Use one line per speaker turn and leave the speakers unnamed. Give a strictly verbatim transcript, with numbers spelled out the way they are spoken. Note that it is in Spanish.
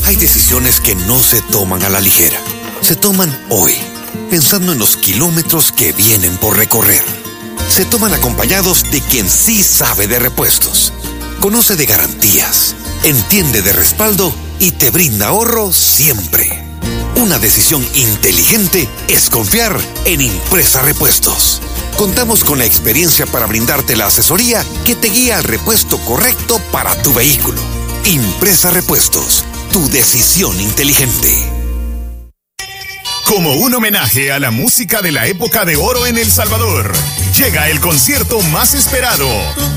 Hay decisiones que no se toman a la ligera. Se toman hoy, pensando en los kilómetros que vienen por recorrer. Se toman acompañados de quien sí sabe de repuestos, conoce de garantías, entiende de respaldo y te brinda ahorro siempre. Una decisión inteligente es confiar en Impresa Repuestos. Contamos con la experiencia para brindarte la asesoría que te guía al repuesto correcto para tu vehículo. Impresa Repuestos, tu decisión inteligente.
Como un homenaje a la música de la época de oro en El Salvador, llega el concierto más esperado,